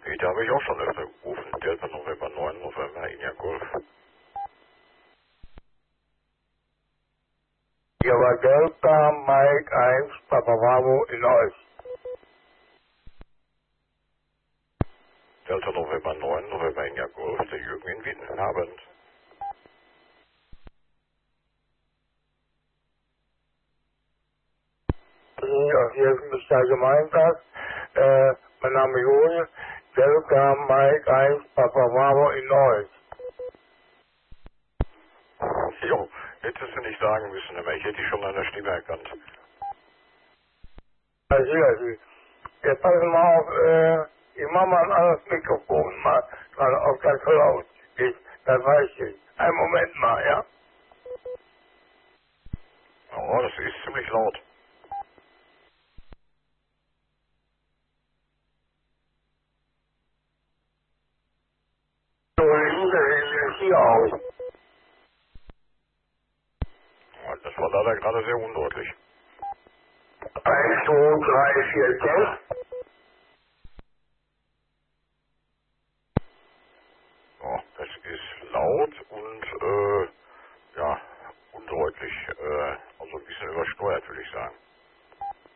Nee, da habe ich auch schon öfter gerufen. Delta November 9 November India Golf. Hier war Delta Mike 1 Papa Bravo in euch. Delta November 9 November India Golf, der Jürgen in Wien. Guten Abend. Hier ist Mr. Gemeinschaft. Mein Name ist Joel. Delta Mike 1 Papa Bravo in euch. Jo, hättest du nicht sagen müssen, aber ich hätte dich schon an der Stimme erkannt. Also, jetzt passen mal auf, ich mach mal ein anderes Mikrofon mal dran, auf das so laut ist. Das weiß ich. Einen Moment mal, ja? Oh, das ist ziemlich laut. So, wie hier aus. Oh, das war leider gerade sehr undeutlich. 1, 2, 3, 4, Test. Oh, das ist laut und, ja, undeutlich, also ein bisschen übersteuert, würde ich sagen.